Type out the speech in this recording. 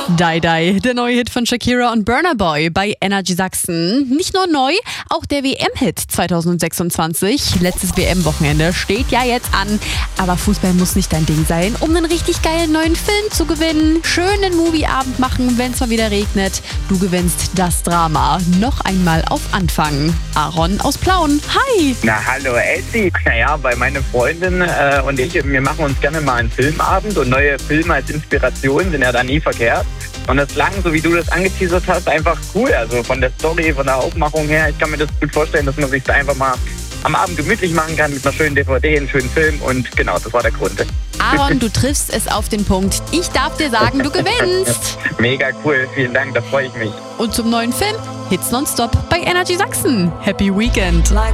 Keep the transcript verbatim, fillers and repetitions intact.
Die Die, der neue Hit von Shakira und Burna Boy bei Energy Sachsen. Nicht nur neu, auch der W M-Hit zwanzig sechsundzwanzig. Letztes W M-Wochenende steht ja jetzt an. Aber Fußball muss nicht dein Ding sein, um einen richtig geilen neuen Film zu gewinnen. Schönen Movieabend machen, wenn es mal wieder regnet. Du gewinnst das Drama. Noch einmal auf Anfang. Aaron aus Plauen. Hi! Na hallo Essi. Naja, weil meine Freundin äh, und ich, wir machen uns gerne mal einen Filmabend und neue Filme als Inspiration sind ja da nie verkehrt. Und das klang, so wie du das angeteasert hast, einfach cool. Also von der Story, von der Aufmachung her, ich kann mir das gut vorstellen, dass man sich da einfach mal am Abend gemütlich machen kann mit einer schönen D V D, einem schönen Film und genau, das war der Grund. Aaron, du triffst es auf den Punkt. Ich darf dir sagen, du gewinnst. Mega cool, vielen Dank, da freue ich mich. Und zum neuen Film Hits Nonstop bei Energy Sachsen. Happy Weekend. Like